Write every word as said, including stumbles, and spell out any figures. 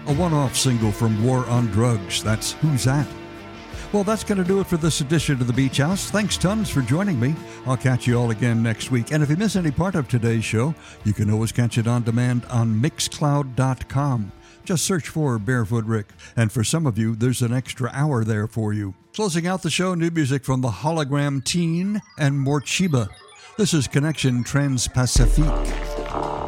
a one-off single from War on Drugs. That's Who's That? Well, that's going to do it for this edition of The Beach House. Thanks tons for joining me. I'll catch you all again next week. And if you miss any part of today's show, you can always catch it on demand on mixcloud dot com. Just search for Barefoot Rick. And for some of you, there's an extra hour there for you. Closing out the show, new music from the Hologram Teen and Morchiba. This is Connection Trans-Pacifique.